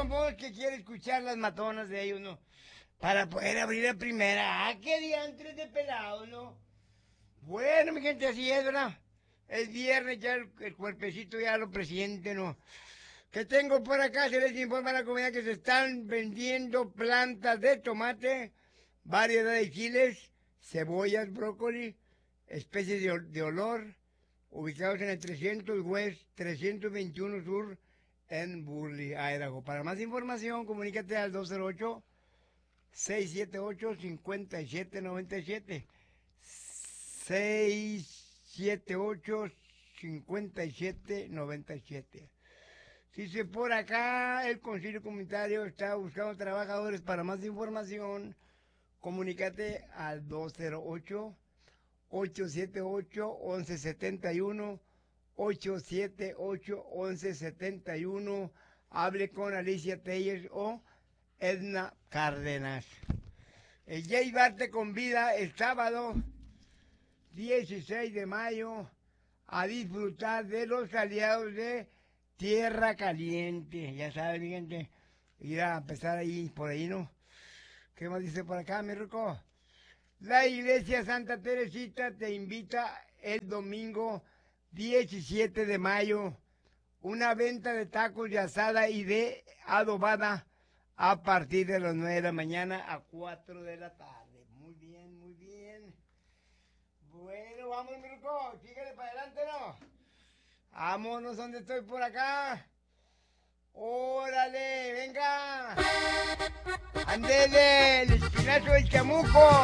vos que quiere escuchar las matonas de ellos, ¿no? Para poder abrir la primera. ¡Ah, qué diantres de pelado, ¿no? Bueno, mi gente, así es, ¿verdad? El viernes ya el cuerpecito ya lo presiente, ¿no? Que tengo por acá, se les informa a la comunidad que se están vendiendo plantas de tomate, variedad de chiles, cebollas, brócoli, especies de olor, ubicados en el 300 West, 321 Sur, en Burley, Idaho. Para más información, comunícate al 208-678-5797. 678-5797. Dice por acá, el Concilio Comunitario está buscando trabajadores. Para más información, comunícate al 208-878-1171, 878-1171. Hable con Alicia Telles o Edna Cárdenas. El Jay Barte convida el sábado 16 de mayo a disfrutar de los aliados de Tierra Caliente. Ya saben, mi gente, ir a empezar ahí, por ahí, ¿no? ¿Qué más dice por acá, mi rico? La Iglesia Santa Teresita te invita el domingo 17 de mayo. Una venta de tacos de asada y de adobada a partir de las 9 de la mañana a 4 de la tarde. Muy bien, muy bien. Bueno, vamos, mi rico. Síguele para adelante, ¿no? Vámonos donde estoy por acá. ¡Órale, venga! ¡Andele, el espinazo del chamuco!